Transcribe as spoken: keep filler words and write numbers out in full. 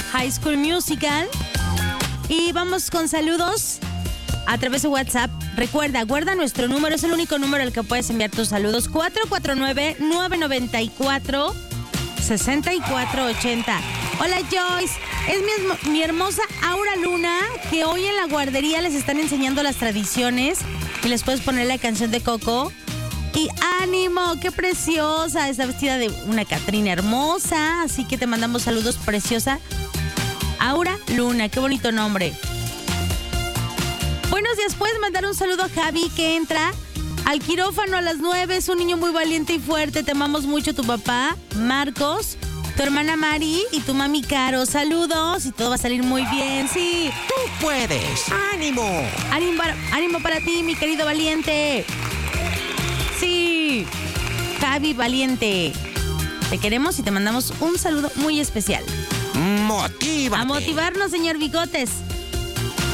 High School Musical. Y vamos con saludos a través de WhatsApp. Recuerda, guarda nuestro número, es el único número al que puedes enviar tus saludos. cuatro cuatro nueve, nueve nueve cuatro, seis cuatro ocho cero. Hola Joyce, es mi, mi hermosa Aura Luna, que hoy en la guardería les están enseñando las tradiciones y les puedes poner la canción de Coco. Y ánimo, qué preciosa, está vestida de una Catrina hermosa, así que te mandamos saludos, preciosa. Aura Luna, qué bonito nombre. Buenos días, puedes mandar un saludo a Javi, que entra al quirófano a las nueve, es un niño muy valiente y fuerte, te amamos mucho, tu papá, Marcos, tu hermana Mari y tu mami Caro. Saludos y todo va a salir muy bien, sí. ¡Tú puedes! ¡Ánimo! Ánimo para, ánimo para ti, mi querido valiente. Sí, Javi Valiente. Te queremos y te mandamos un saludo muy especial. ¡Motívate! A motivarnos, señor Bigotes.